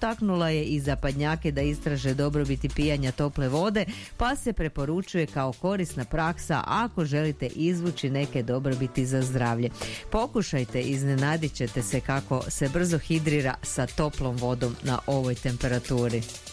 potaknula je i zapadnjake da istraže dobrobiti pijanja tople vode, pa se preporučuje kao korisna praksa ako želite izvući neke dobrobiti za zdravlje. Pokušajte, iznenadit ćete se kako se brzo hidrira sa toplom vodom na ovoj temperaturi.